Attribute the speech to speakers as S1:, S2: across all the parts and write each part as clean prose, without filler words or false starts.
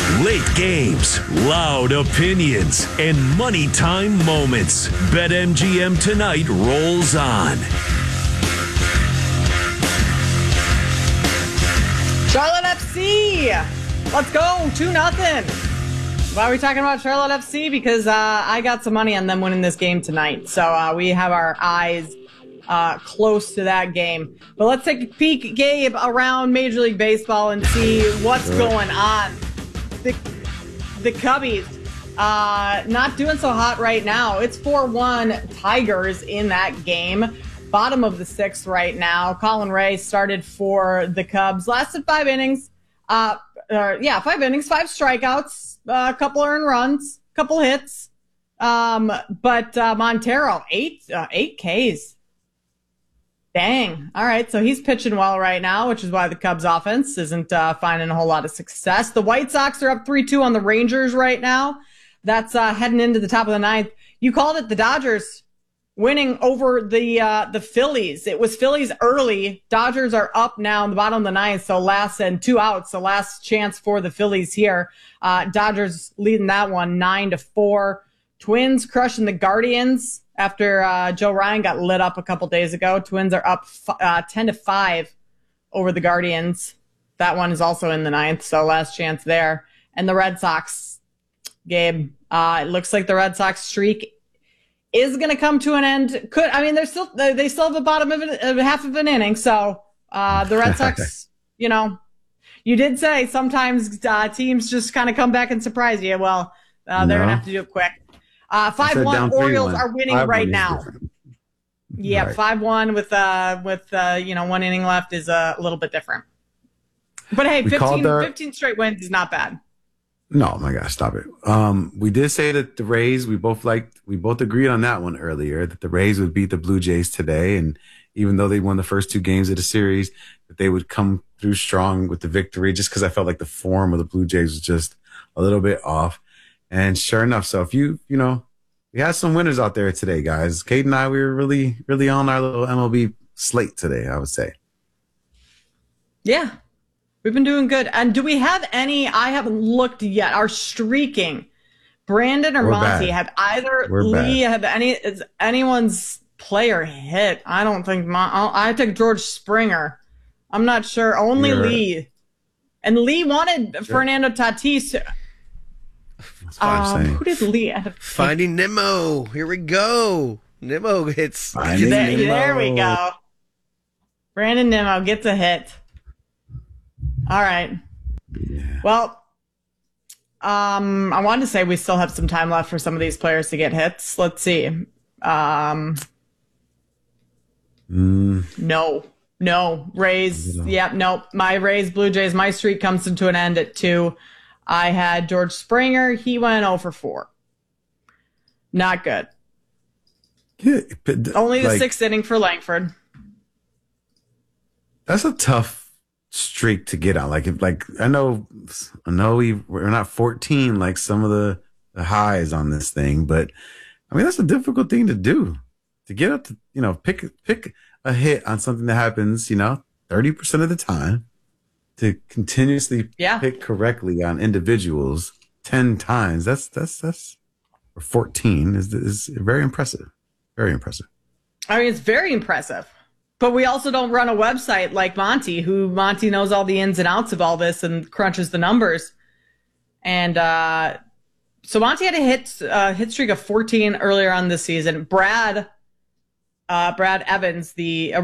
S1: Late games, loud opinions, and money time moments. BetMGM Tonight rolls on.
S2: Charlotte FC! Let's go, 2-0. Why are we talking about Charlotte FC? Because I got some money on them winning this game tonight. So we have our eyes close to that game. But let's take a peek, Gabe, around Major League Baseball and see what's going on. The Cubbies not doing so hot right now. It's 4-1 Tigers in that game. Bottom of the sixth right now. Colin Ray started for the Cubs. Lasted 5 innings. 5 innings, 5 strikeouts, a couple earned runs, couple hits. But Montero, 8 Ks. Dang. All right, so he's pitching well right now, which is why the Cubs offense isn't finding a whole lot of success. The White Sox are up 3-2 on the Rangers right now. That's heading into the top of the ninth. You called it, the Dodgers winning over the Phillies. It was Phillies early. Dodgers are up now in the bottom of the ninth, so last and 2 outs. So last chance for the Phillies here. Dodgers leading that one 9-4. Twins crushing the Guardians after Joe Ryan got lit up a couple days ago. Twins are up 10-5 over the Guardians. That one is also in the ninth, so last chance there. And the Red Sox, Gabe, it looks like the Red Sox streak is going to come to an end. They still have a bottom of half of an inning. So the Red Sox, you did say sometimes teams just kind of come back and surprise you. Well, they're going to have to do it quick. 5-1 Orioles are winning right now. Yeah, right. 5-1 with 1 inning left is a little bit different. But hey, 15 straight wins is not bad.
S3: No, my gosh, stop it. We did say that the Rays, we both agreed on that one earlier, that the Rays would beat the Blue Jays today. And even though they won the first 2 games of the series, that they would come through strong with the victory, just because I felt like the form of the Blue Jays was just a little bit off. And sure enough, so if we had some winners out there today, guys. Kate and I, we were really, really on our little MLB slate today, I would say. Yeah.
S2: We've been doing good. And do we have any, I haven't looked yet, are streaking Brandon or Monty? Have is anyone's player hit? I don't think, I took George Springer. I'm not sure. Only Lee. And Lee wanted Fernando Tatis.
S3: That's what I'm saying.
S2: Who did Lee end up
S4: Finding Nemo. Here we go. Nemo hits.
S2: There we go. Brandon Nemo gets a hit. All right. Yeah. Well, I wanted to say we still have some time left for some of these players to get hits. Let's see. No. Rays. Yeah, no. My Rays, Blue Jays, my streak comes to an end at 2. I had George Springer. He went 0 for 4. Not good.
S3: Yeah,
S2: only the 6th inning for Langford.
S3: That's a tough streak to get on. I know we're not 14 like some of the highs on this thing, but I mean that's a difficult thing to do. To get up to pick a hit on something that happens 30% of the time. To continuously pick correctly on individuals 10 times, that's or 14 is very impressive. Very impressive.
S2: I mean, it's very impressive. But we also don't run a website like Monty, Monty knows all the ins and outs of all this and crunches the numbers. And so Monty had a hit streak of 14 earlier on this season. Brad Evans,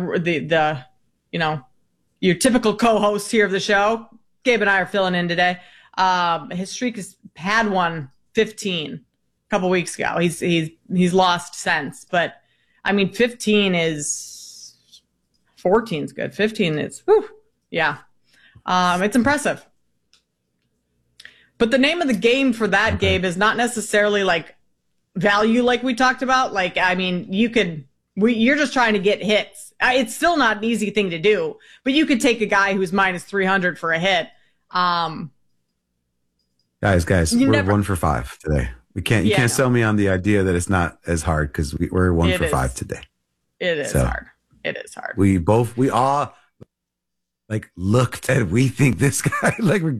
S2: your typical co-host here of the show. Gabe and I are filling in today. His streak had won 15 a couple weeks ago. He's lost since, but I mean, 15 is 14 is good. 15 is, it's impressive. But the name of the game for that, Gabe, is not necessarily like value, like we talked about. Like, I mean, you're just trying to get hits. It's still not an easy thing to do, but you could take a guy who's minus 300 for a hit.
S3: Guys, we're 1 for 5 today. You can't sell me on the idea that it's not as hard because we're 1 for 5 today.
S2: It is hard. It is hard.
S3: We all looked at, we think this guy, we're